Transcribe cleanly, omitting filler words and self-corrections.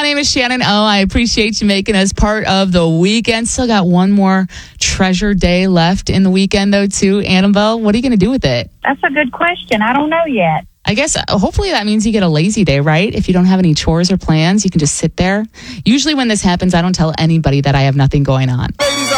name is Shannon O. I appreciate you making us part of the weekend. Still got one more treasure day left in the weekend, though, too. Annabelle, what are you going to do with it? That's a good question. I don't know yet. I guess hopefully that means you get a lazy day, right? If you don't have any chores or plans, you can just sit there. Usually when this happens, I don't tell anybody that I have nothing going on. Ladies,